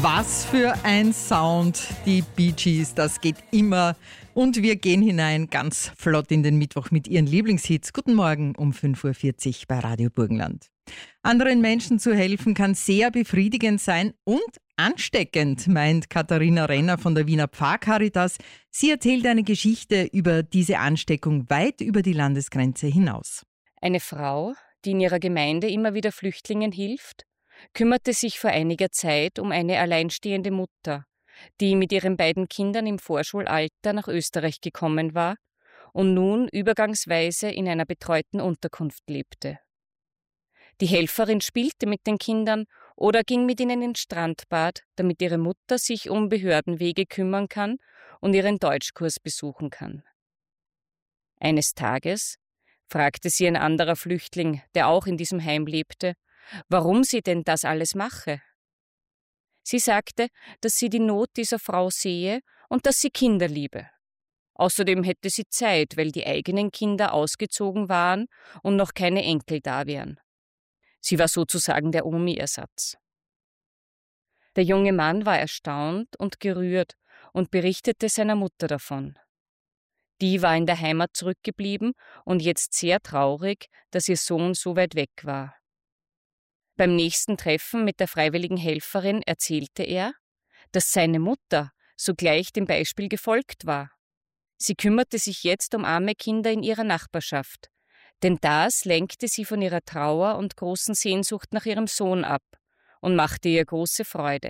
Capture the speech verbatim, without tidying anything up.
Was für ein Sound, die Bee Gees, das geht immer. Und wir gehen hinein ganz flott in den Mittwoch mit ihren Lieblingshits. Guten Morgen um fünf Uhr vierzig bei Radio Burgenland. Anderen Menschen zu helfen kann sehr befriedigend sein und ansteckend, meint Katharina Renner von der Wiener Pfarrcaritas. Sie erzählt eine Geschichte über diese Ansteckung weit über die Landesgrenze hinaus. Eine Frau, die in ihrer Gemeinde immer wieder Flüchtlingen hilft, kümmerte sich vor einiger Zeit um eine alleinstehende Mutter, die mit ihren beiden Kindern im Vorschulalter nach Österreich gekommen war und nun übergangsweise in einer betreuten Unterkunft lebte. Die Helferin spielte mit den Kindern oder ging mit ihnen ins Strandbad, damit ihre Mutter sich um Behördenwege kümmern kann und ihren Deutschkurs besuchen kann. Eines Tages fragte sie ein anderer Flüchtling, der auch in diesem Heim lebte, warum sie denn das alles mache. Sie sagte, dass sie die Not dieser Frau sehe und dass sie Kinder liebe. Außerdem hätte sie Zeit, weil die eigenen Kinder ausgezogen waren und noch keine Enkel da wären. Sie war sozusagen der Omi-Ersatz. Der junge Mann war erstaunt und gerührt und berichtete seiner Mutter davon. Die war in der Heimat zurückgeblieben und jetzt sehr traurig, dass ihr Sohn so weit weg war. Beim nächsten Treffen mit der freiwilligen Helferin erzählte er, dass seine Mutter sogleich dem Beispiel gefolgt war. Sie kümmerte sich jetzt um arme Kinder in ihrer Nachbarschaft, denn das lenkte sie von ihrer Trauer und großen Sehnsucht nach ihrem Sohn ab und machte ihr große Freude.